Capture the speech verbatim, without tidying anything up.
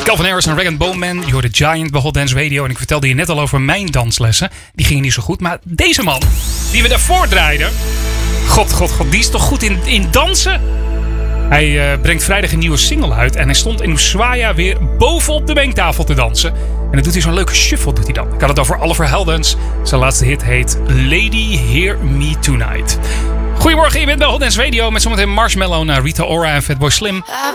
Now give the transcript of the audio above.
Calvin Harris en Rag Bone Man, You're the Giant bij Hot Dance Radio. En ik vertelde je net al over mijn danslessen. Die gingen niet zo goed. Maar deze man, die we daarvoor draaiden. God, god, god. Die is toch goed in, in dansen? Hij uh, brengt vrijdag een nieuwe single uit. En hij stond in Ushuaia weer bovenop de mengtafel te dansen. En dan doet hij zo'n leuke shuffle, doet hij dan. Ik had het over Oliver Heldens. Zijn laatste hit heet Lady Hear Me Tonight. Goedemorgen, je bent bij Hot Dance Radio met zometeen Marshmello naar Rita Ora en Fatboy Slim.